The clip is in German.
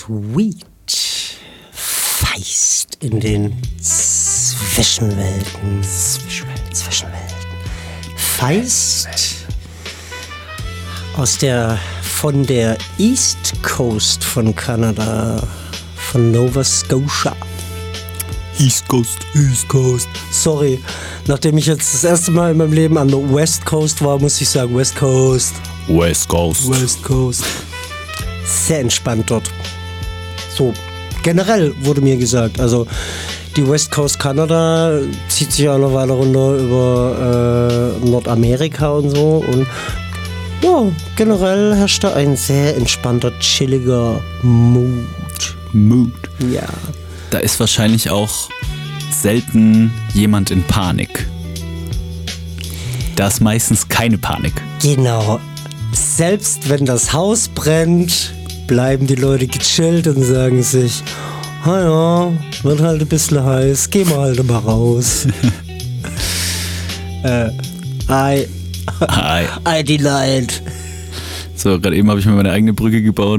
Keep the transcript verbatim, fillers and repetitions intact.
Sweet, feist in den Zwischenwelten. Zwischenwelten. Zwischenwelten. Feist aus der, von der East Coast von Kanada, von Nova Scotia. East Coast, East Coast. Sorry, nachdem ich jetzt das erste Mal in meinem Leben an der West Coast war, muss ich sagen West Coast. West Coast. West Coast. Sehr entspannt dort. So, generell wurde mir gesagt, also die West Coast Kanada zieht sich auch noch weiter runter über äh, Nordamerika und so. Und ja, generell herrscht da ein sehr entspannter, chilliger Mood. Mood. Ja. Da ist wahrscheinlich auch selten jemand in Panik. Da ist meistens keine Panik. Genau. Selbst wenn das Haus brennt, bleiben die Leute gechillt und sagen sich, ja, wird halt ein bisschen heiß, gehen wir halt mal raus. äh, I, Hi. I delight. So, gerade eben habe ich mir meine eigene Brücke gebaut.